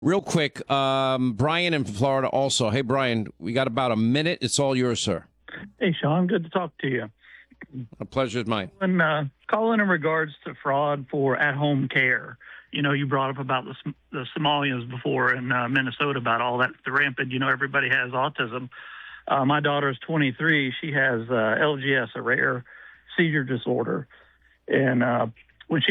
Real quick, Brian in Florida also. Hey, Brian, we got about a minute. It's all yours, sir. Hey, Sean, good to talk to you. A pleasure is mine. Calling in regards to fraud for at-home care. You know, you brought up about the Somalians before in Minnesota about all that the rampant. You know, everybody has autism. My daughter's 23. She has LGS, a rare seizure disorder, and